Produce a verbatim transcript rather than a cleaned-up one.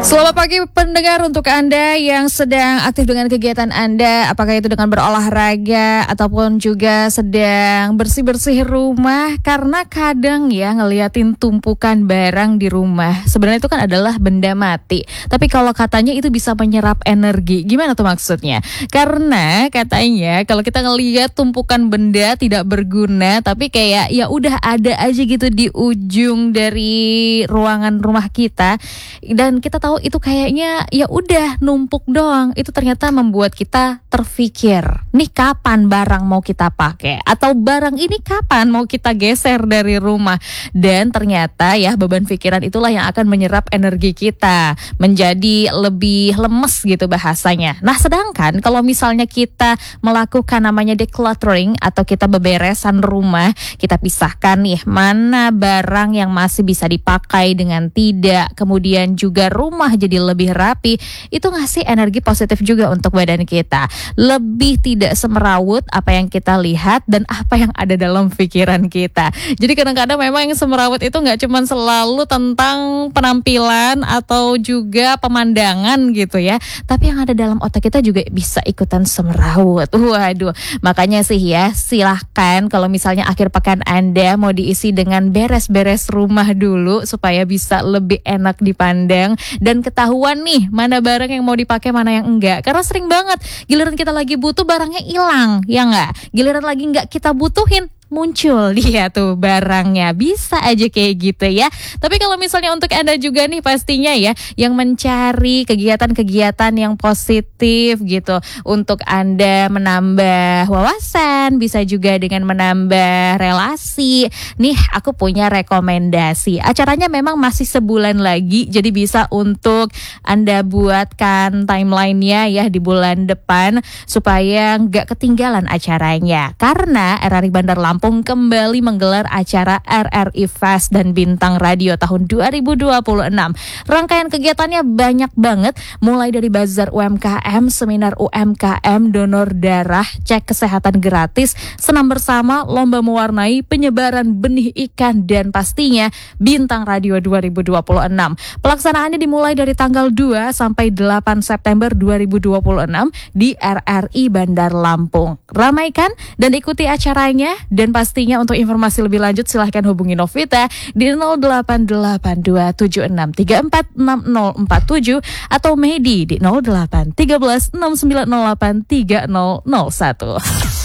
Selamat pagi pendengar, untuk Anda yang sedang aktif dengan kegiatan Anda, apakah itu dengan berolahraga ataupun juga sedang bersih-bersih rumah. Karena kadang ya ngeliatin tumpukan barang di rumah, sebenarnya itu kan adalah benda mati, tapi kalau katanya itu bisa menyerap energi. Gimana tuh maksudnya? Karena katanya kalau kita ngelihat tumpukan benda tidak berguna, tapi kayak ya udah ada aja gitu di ujung dari ruangan rumah kita, dan kita tahu itu kayaknya ya udah numpuk doang, itu ternyata membuat kita terpikir, nih kapan barang mau kita pakai, atau barang ini kapan mau kita geser dari rumah. Dan ternyata ya beban pikiran itulah yang akan menyerap energi kita menjadi lebih lemes gitu bahasanya. Nah, sedangkan kalau misalnya kita melakukan namanya decluttering atau kita beberesan rumah, kita pisahkan nih mana barang yang masih bisa dipakai dengan tidak, kemudian juga rumah jadi lebih rapi, itu ngasih energi positif juga untuk badan kita. Lebih tidak semerawut apa yang kita lihat dan apa yang ada dalam pikiran kita. Jadi kadang-kadang memang yang semerawut itu nggak cuma selalu tentang penampilan atau juga pemandangan gitu ya, tapi yang ada dalam otak kita juga bisa ikutan semerawut. Waduh, makanya sih ya, silahkan kalau misalnya akhir pekan Anda mau diisi dengan beres-beres rumah dulu supaya bisa lebih enak dipandang dan ketahuan nih mana barang yang mau dipakai, mana yang enggak. Karena sering banget giliran kita lagi butuh barangnya hilang, ya enggak? Giliran lagi enggak kita butuhin, muncul dia tuh barangnya. Bisa aja kayak gitu ya. Tapi kalau misalnya untuk Anda juga nih pastinya ya yang mencari kegiatan-kegiatan yang positif gitu untuk Anda menambah wawasan, bisa juga dengan menambah relasi. Nih aku punya rekomendasi. Acaranya memang masih sebulan lagi, jadi bisa untuk Anda buatkan timeline-nya ya di bulan depan supaya nggak ketinggalan acaranya. Karena R R I Bandar Lampung Lampung kembali menggelar acara R R I Fest dan Bintang Radio tahun dua ribu dua puluh enam. Rangkaian kegiatannya banyak banget, mulai dari bazar U M K M, seminar U M K M, donor darah, cek kesehatan gratis, senam bersama, lomba mewarnai, penyebaran benih ikan, dan pastinya Bintang Radio dua ribu dua puluh enam. Pelaksanaannya dimulai dari tanggal dua sampai delapan September dua ribu dua puluh enam di R R I Bandar Lampung. Ramaikan dan ikuti acaranya. Dan pastinya untuk informasi lebih lanjut silahkan hubungi Novita di nol delapan delapan dua tujuh enam tiga empat enam nol empat tujuh atau Medi di nol delapan satu tiga enam sembilan nol delapan tiga nol nol satu.